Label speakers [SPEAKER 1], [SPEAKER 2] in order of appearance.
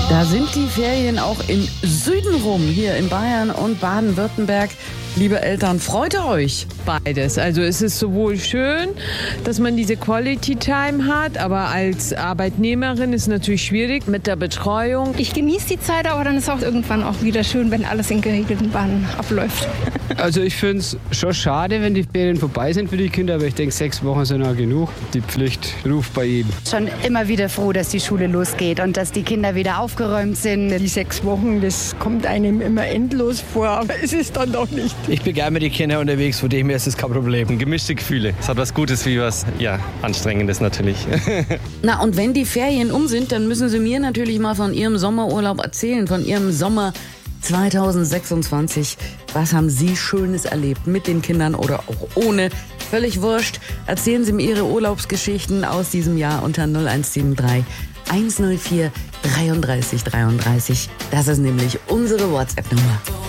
[SPEAKER 1] Da sind die Ferien auch im Süden rum, hier in Bayern und Baden-Württemberg. Liebe Eltern, freut ihr euch?
[SPEAKER 2] Beides. Also es ist sowohl schön, dass man diese Quality Time hat, aber als Arbeitnehmerin ist es natürlich schwierig mit der Betreuung.
[SPEAKER 3] Ich genieße die Zeit, aber dann ist auch irgendwann auch wieder schön, wenn alles in geregelten Bahnen abläuft.
[SPEAKER 4] Also ich finde es schon schade, wenn die Ferien vorbei sind für die Kinder, aber ich denke, 6 Wochen sind auch genug. Die Pflicht ruft bei jedem.
[SPEAKER 5] Schon immer wieder froh, dass die Schule losgeht und dass die Kinder wieder aufgeräumt sind.
[SPEAKER 6] Die 6 Wochen, das kommt einem immer endlos vor, aber es ist dann doch nicht.
[SPEAKER 7] Ich bin gerne mit den Kindern unterwegs, von dem her ist es kein Problem.
[SPEAKER 8] Gemischte Gefühle. Es hat was Gutes wie was, Anstrengendes natürlich.
[SPEAKER 1] Na, und wenn die Ferien um sind, dann müssen Sie mir natürlich mal von Ihrem Sommerurlaub erzählen, von Ihrem Sommer 2026. Was haben Sie Schönes erlebt mit den Kindern oder auch ohne? Völlig wurscht. Erzählen Sie mir Ihre Urlaubsgeschichten aus diesem Jahr unter 0173 104 33 33. Das ist nämlich unsere WhatsApp-Nummer.